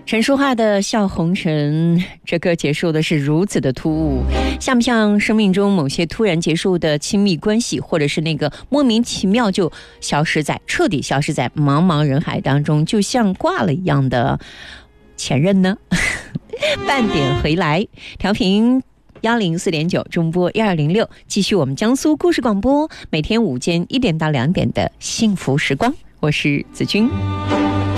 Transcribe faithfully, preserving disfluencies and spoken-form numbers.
陈淑桦的《笑红尘》这歌结束的是如此的突兀，像不像生命中某些突然结束的亲密关系，或者是那个莫名其妙就消失在彻底消失在茫茫人海当中，就像挂了一样的前任呢？半点回来，调频幺零四点九，中波一二零六，继续我们江苏故事广播，每天午间一点到两点的幸福时光，我是子君。